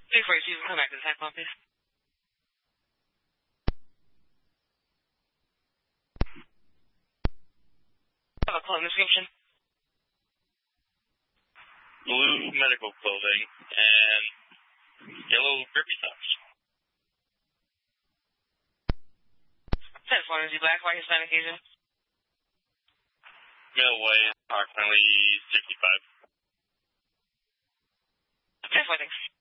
642, come back to the tax office. I have a clothing description. Blue medical clothing and yellow grippy socks. 10 Florence, black, white, Hispanic, Asian. Male weight, approximately 65. 10 Florence.